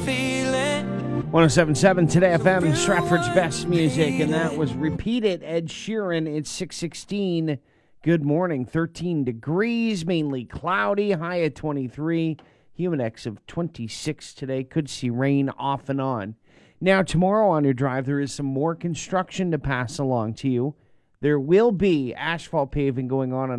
feeling. 107.7 Today FM, Stratford's best music, and that was Repeat It, Ed Sheeran. It's 6:16. Good morning. 13 degrees, mainly cloudy, high at 23. Humid index of 26 today. Could see rain off and on. Now, tomorrow on your drive, there is some more construction to pass along to you. There will be asphalt paving going on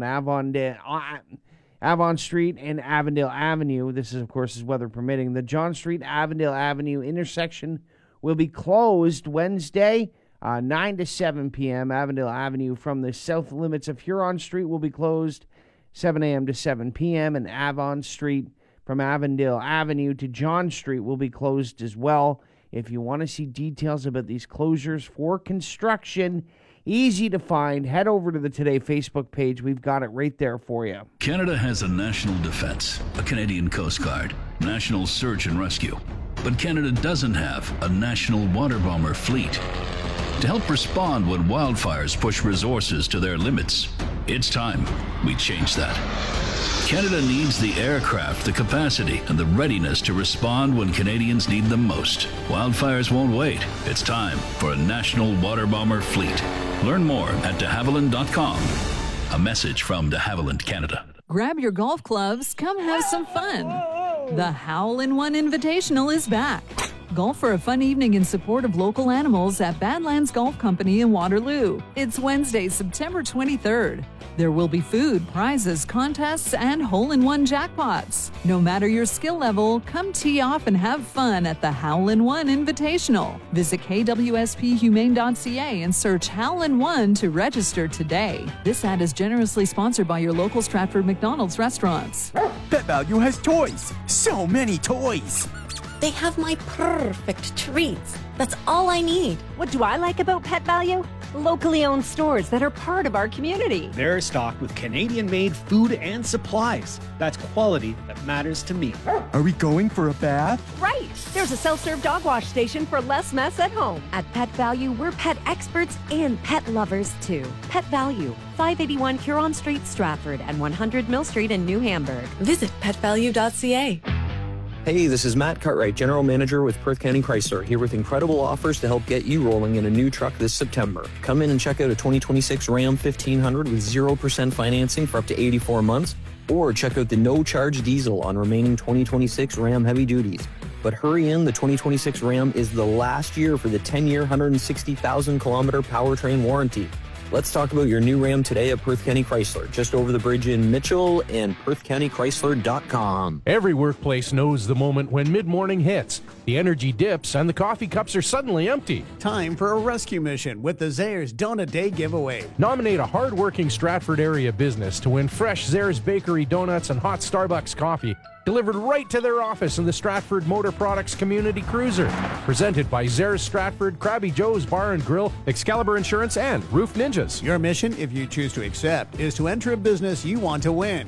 Avon Street and Avondale Avenue. This is, of course, weather permitting. The John Street Avondale Avenue intersection will be closed Wednesday, 9 to 7 p.m. Avondale Avenue from the south limits of Huron Street will be closed 7 a.m. to 7 p.m. And Avon Street from Avondale Avenue to John Street will be closed as well. If you want to see details about these closures for construction, easy to find, head over to the Today Facebook page. We've got it right there for you. Canada has a national defense, a Canadian Coast Guard, national search and rescue. But Canada doesn't have a national water bomber fleet. To help respond when wildfires push resources to their limits, it's time we change that. Canada needs the aircraft, the capacity, and the readiness to respond when Canadians need them most. Wildfires won't wait. It's time for a national water bomber fleet. Learn more at de Havilland.com. A message from de Havilland, Canada. Grab your golf clubs, come have some fun. The Howl-in-One Invitational is back. Golf for a fun evening in support of local animals at Badlands Golf Company in Waterloo. It's Wednesday, September 23rd. There will be food, prizes, contests, and hole-in-one jackpots. No matter your skill level, come tee off and have fun at the Howl-in-One Invitational. Visit kwsphumane.ca and search Howl-in-One to register today. This ad is generously sponsored by your local Stratford McDonald's restaurants. Pet Value has toys. So many toys. They have my perfect treats. That's all I need. What do I like about Pet Value? Locally owned stores that are part of our community. They're stocked with Canadian-made food and supplies. That's quality that matters to me. Are we going for a bath? Right. There's a self-serve dog wash station for less mess at home. At Pet Value, we're pet experts and pet lovers, too. Pet Value, 581 Huron Street, Stratford, and 100 Mill Street in New Hamburg. Visit petvalue.ca. Hey, this is Matt Cartwright, General Manager with Perth County Chrysler, here with incredible offers to help get you rolling in a new truck this September. Come in and check out a 2026 Ram 1500 with 0% financing for up to 84 months, or check out the no-charge diesel on remaining 2026 Ram heavy duties. But hurry in, the 2026 Ram is the last year for the 10-year, 160,000-kilometer powertrain warranty. Let's talk about your new Ram today at Perth County Chrysler, just over the bridge in Mitchell and PerthCountyChrysler.com. Every workplace knows the moment when mid-morning hits. The energy dips and the coffee cups are suddenly empty. Time for a rescue mission with the Zayres Donut Day giveaway. Nominate a hard-working Stratford area business to win fresh Zayres Bakery donuts and hot Starbucks coffee, delivered right to their office in the Stratford Motor Products Community Cruiser. Presented by Zayres Stratford, Krabby Joe's Bar and Grill, Excalibur Insurance, and Roof Ninjas. Your mission, if you choose to accept, is to enter a business you want to win.